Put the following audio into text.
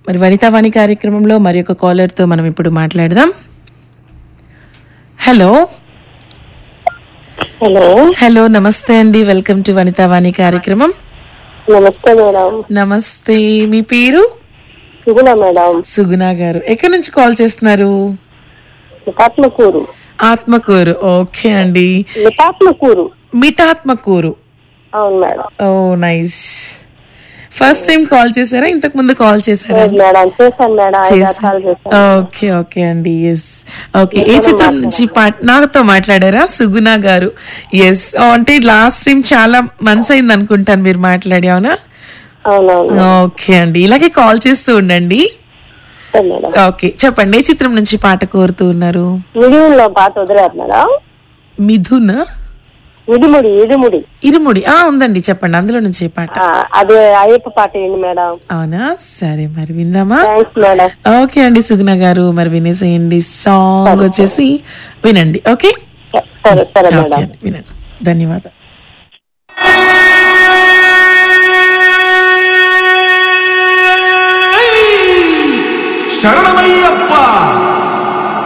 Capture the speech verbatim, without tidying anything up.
మరి వనితావాణి కార్యక్రమంలో మరి ఒక కాలర్తో మనం ఇప్పుడు మాట్లాడదాం. హలో హలో హలో నమస్తే అండి, వెల్కమ్ టు వనితావాణి కార్యక్రమం. నమస్తే మేడం. నమస్తే, మీ పేరు? సుగుణ మేడం. సుగుణ గారు, ఎక్కడి నుంచి కాల్ చేస్తున్నారు? మిఠాత్మకూరు. ఆత్మకూరు, ఓకే అండి. మిఠాత్మకూరు. మిఠాత్మకూరు, అవును మేడం. ఓ నైస్. ఫస్ట్ టైం కాల్ చేశారా, ఇంతకు ముందు కాల్ చేశారా? మేడం చేశాను మేడం, ఐదారు సార్లు చేశాను. ఓకే ఓకే అండి, ఎస్. ఓకే, ఏ చిత్రం నుంచి పాట నాతో మాట్లాడారా సుగుణ గారు? ఎస్, అంటే లాస్ట్ టైం చాలా మంత్స్ అయింది అనుకుంటాను మీరు మాట్లాడి, అవునా? అవునవును. ఓకే అండి, ఇలాగే కాల్ చేస్తూ ఉండండి. ఓకే, చెప్పండి, ఏ చిత్రం నుంచి పాట కోరుతూ ఉన్నారు? మిడిముడిలో పాట వదిలేరు మేడం. మిథున ఇడిముడి ఇడిముడి ఇరుముడి, ఆ ఉందండి, చెప్పండి, అందులో నుంచి పాట. అదే అయ్యప్ప పాట ఏంటి మేడం? అవునా, సరే మరి విందామా? Thanks madam. ఓకే అండి సుగుణ గారు, మరి వినేసేయండి. సాంగ్ వచ్చేసి వినండి. ఓకే సరే సరే మేడం, వినండి. ధన్యవాదాలు. శరణమయ్యప్ప.